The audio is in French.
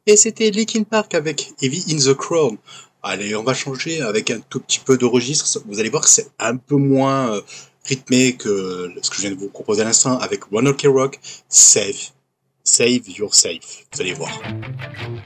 Et c'était Linkin Park avec Heavy in the Crown. Allez, on va changer avec un tout petit peu de registre. Vous allez voir que c'est un peu moins rythmé que ce que je viens de vous proposer à l'instant avec One Ok Rock, Save. Save Yourself. Vous allez voir.